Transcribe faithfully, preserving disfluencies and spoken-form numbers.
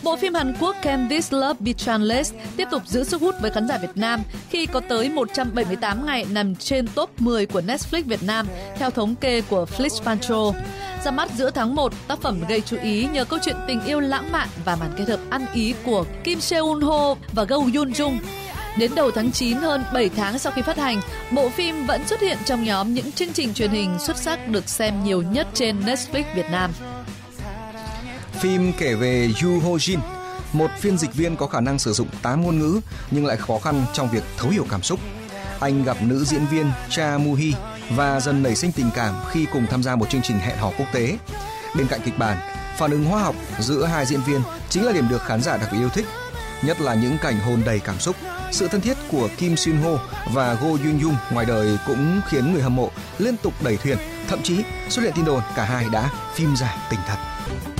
Bộ phim Hàn Quốc Can This Love Be Changeless tiếp tục giữ sức hút với khán giả Việt Nam khi có tới một trăm bảy mươi tám ngày nằm trên top mười của Netflix Việt Nam, theo thống kê của Flixpancho. Ra mắt giữa tháng một, tác phẩm gây chú ý nhờ câu chuyện tình yêu lãng mạn và màn kết hợp ăn ý của Kim Seun Ho và Go Yoon Jung. Đến đầu tháng chín, hơn bảy tháng sau khi phát hành, bộ phim vẫn xuất hiện trong nhóm những chương trình truyền hình xuất sắc được xem nhiều nhất trên Netflix Việt Nam. Phim kể về Yoo Ho Jin, một phiên dịch viên có khả năng sử dụng tám ngôn ngữ nhưng lại khó khăn trong việc thấu hiểu cảm xúc. Anh gặp nữ diễn viên Cha Moo Hee và dần nảy sinh tình cảm khi cùng tham gia một chương trình hẹn hò quốc tế. Bên cạnh kịch bản, phản ứng hóa học giữa hai diễn viên chính là điểm được khán giả đặc biệt yêu thích, nhất là những cảnh hôn đầy cảm xúc. Sự thân thiết của Kim Seun Ho và Go Yoon Jung ngoài đời cũng khiến người hâm mộ liên tục đẩy thuyền, thậm chí xuất hiện tin đồn cả hai đã phim giả tình thật.